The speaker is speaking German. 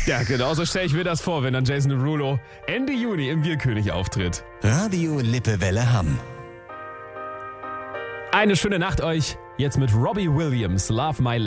Ja, genau so stelle ich mir das vor, wenn dann Jason Derulo Ende Juni im Bierkönig auftritt. Radio Lippewelle Hamm. Eine schöne Nacht euch. Jetzt mit Robbie Williams, Love My Life.